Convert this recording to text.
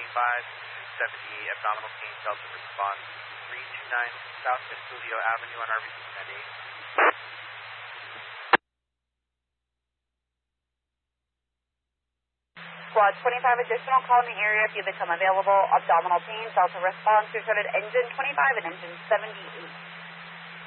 70 abdominal pain, Delta response 329 South Vespucio Avenue on RBC 98. Squad 25 additional, call in the area if you become available. Abdominal pain, Delta response, reported engine 25 and engine 78.